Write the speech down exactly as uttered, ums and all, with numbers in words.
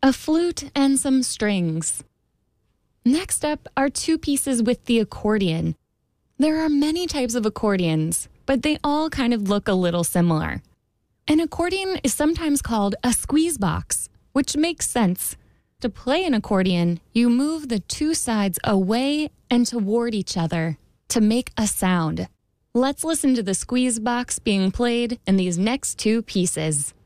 a flute, and some strings. Next up are two pieces with the accordion. There are many types of accordions, but they all kind of look a little similar. An accordion is sometimes called a squeeze box, which makes sense. To play an accordion, you move the two sides away and toward each other to make a sound. Let's listen to the squeeze box being played in these next two pieces.